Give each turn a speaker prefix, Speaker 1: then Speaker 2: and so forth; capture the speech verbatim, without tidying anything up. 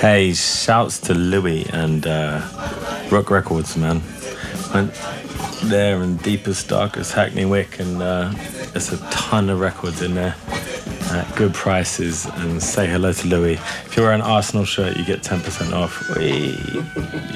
Speaker 1: Hey, shouts to Louis and uh, Rock Records, man. Went there in deepest, darkest Hackney Wick, and uh, there's a ton of records in there at good prices. And say hello to Louis. If you're wearing an Arsenal shirt, you get ten percent off. Whee!